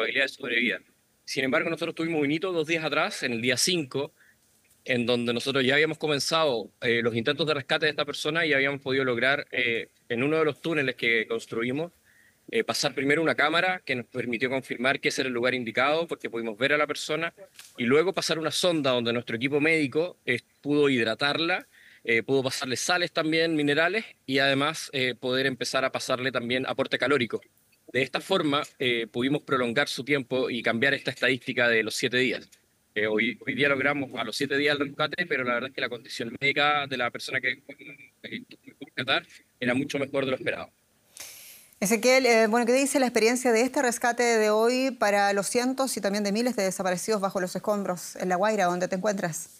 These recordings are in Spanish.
probabilidad de sobrevida. Sin embargo, nosotros tuvimos un hito 2 días atrás, en el día 5, en donde nosotros ya habíamos comenzado los intentos de rescate de esta persona y habíamos podido lograr en uno de los túneles que construimos pasar primero una cámara que nos permitió confirmar que ese era el lugar indicado porque pudimos ver a la persona y luego pasar una sonda donde nuestro equipo médico pudo hidratarla, pudo pasarle sales también, minerales y además poder empezar a pasarle también aporte calórico. De esta forma pudimos prolongar su tiempo y cambiar esta estadística de los 7 días. Hoy día logramos a los 7 días el rescate, pero la verdad es que la condición médica de la persona que rescatar era mucho mejor de lo esperado. Ezequiel, bueno, ¿qué dice la experiencia de este rescate de hoy para los cientos y también de miles de desaparecidos bajo los escombros en La Guaira, donde te encuentras?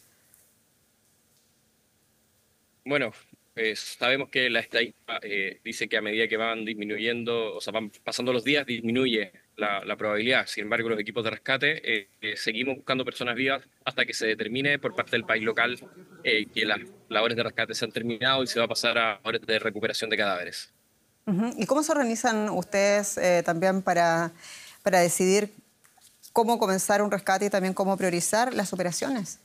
Bueno, sabemos que la estadística dice que a medida que van disminuyendo, o sea, van pasando los días, disminuye la probabilidad. Sin embargo, los equipos de rescate seguimos buscando personas vivas hasta que se determine por parte del país local que las labores de rescate se han terminado y se va a pasar a labores de recuperación de cadáveres. ¿Y cómo se organizan ustedes también para decidir cómo comenzar un rescate y también cómo priorizar las operaciones?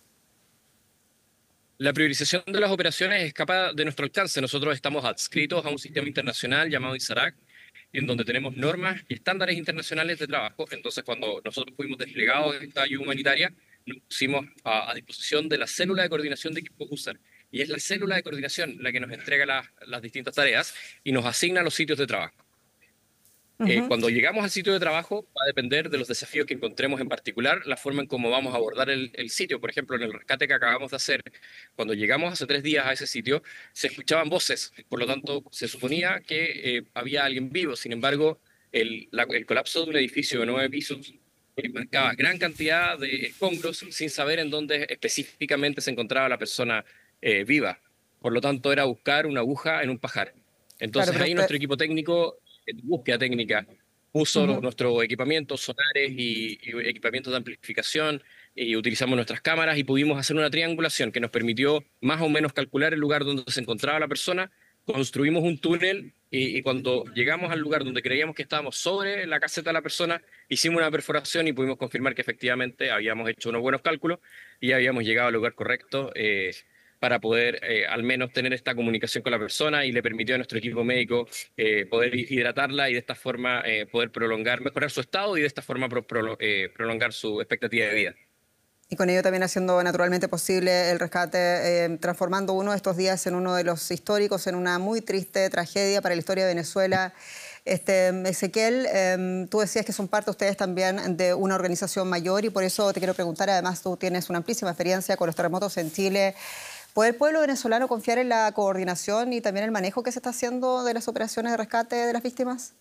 La priorización de las operaciones escapa de nuestro alcance. Nosotros estamos adscritos a un sistema internacional llamado ISARAC, en donde tenemos normas y estándares internacionales de trabajo. Entonces, cuando nosotros fuimos desplegados en esta ayuda humanitaria, nos pusimos a disposición de la célula de coordinación de equipos USAR. Y es la célula de coordinación la que nos entrega las distintas tareas y nos asigna los sitios de trabajo. Cuando llegamos al sitio de trabajo va a depender de los desafíos que encontremos en particular, la forma en cómo vamos a abordar el sitio. Por ejemplo, en el rescate que acabamos de hacer, cuando llegamos hace 3 días a ese sitio, se escuchaban voces, por lo tanto se suponía que había alguien vivo. Sin embargo, el colapso de un edificio de 9 pisos marcaba gran cantidad de escombros sin saber en dónde específicamente se encontraba la persona viva. Por lo tanto, era buscar una aguja en un pajar. Entonces Claro, ahí nuestro equipo técnico búsqueda técnica, puso nuestros equipamientos solares y equipamientos de amplificación y utilizamos nuestras cámaras y pudimos hacer una triangulación que nos permitió más o menos calcular el lugar donde se encontraba la persona. Construimos un túnel y cuando llegamos al lugar donde creíamos que estábamos sobre la caseta de la persona, hicimos una perforación y pudimos confirmar que efectivamente habíamos hecho unos buenos cálculos y habíamos llegado al lugar correcto. Para poder al menos tener esta comunicación con la persona y le permitió a nuestro equipo médico poder hidratarla y de esta forma poder mejorar su estado y de esta forma prolongar su expectativa de vida. Y con ello también haciendo naturalmente posible el rescate, transformando uno de estos días en uno de los históricos, en una muy triste tragedia para la historia de Venezuela. Ezequiel, tú decías que son parte ustedes también de una organización mayor y por eso te quiero preguntar, además tú tienes una amplísima experiencia con los terremotos en Chile. ¿Puede el pueblo venezolano confiar en la coordinación y también el manejo que se está haciendo de las operaciones de rescate de las víctimas?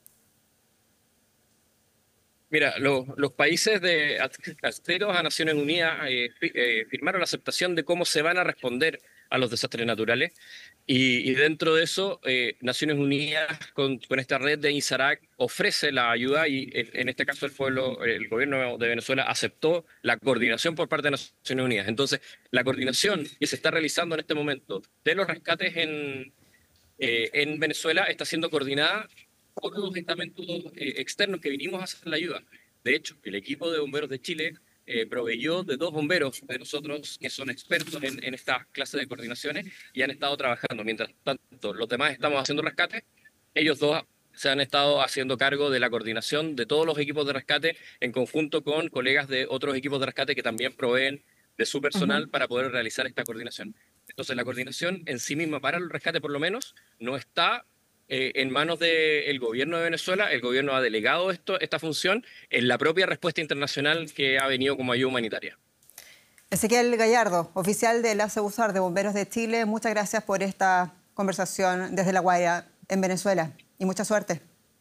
Mira, los países adscritos a Naciones Unidas firmaron la aceptación de cómo se van a responder a los desastres naturales y dentro de eso Naciones Unidas con esta red de ISARAC ofrece la ayuda y en este caso el gobierno de Venezuela aceptó la coordinación por parte de Naciones Unidas. Entonces, la coordinación que se está realizando en este momento de los rescates en Venezuela está siendo coordinada por los estamentos externos que vinimos a hacer la ayuda. De hecho, el equipo de bomberos de Chile proveyó de 2 bomberos de nosotros que son expertos en esta clase de coordinaciones y han estado trabajando. Mientras tanto, los demás estamos haciendo rescate, ellos 2 se han estado haciendo cargo de la coordinación de todos los equipos de rescate en conjunto con colegas de otros equipos de rescate que también proveen de su personal para poder realizar esta coordinación. Entonces, la coordinación en sí misma para el rescate, por lo menos, no está en manos del gobierno de Venezuela. El gobierno ha delegado esta función en la propia respuesta internacional que ha venido como ayuda humanitaria. Ezequiel Gallardo, oficial de la CEUSAR de Bomberos de Chile, muchas gracias por esta conversación desde La Guaira, en Venezuela, y mucha suerte.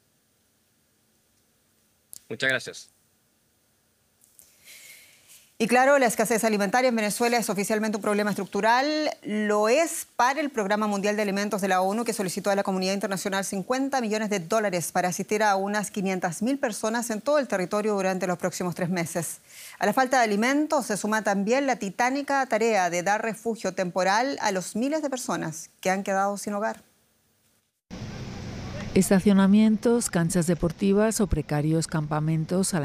Muchas gracias. Y claro, la escasez alimentaria en Venezuela es oficialmente un problema estructural. Lo es para el Programa Mundial de Alimentos de la ONU, que solicitó a la comunidad internacional $50 millones para asistir a unas 500.000 personas en todo el territorio durante los próximos 3 meses. A la falta de alimentos se suma también la titánica tarea de dar refugio temporal a los miles de personas que han quedado sin hogar. Estacionamientos, canchas deportivas o precarios campamentos a la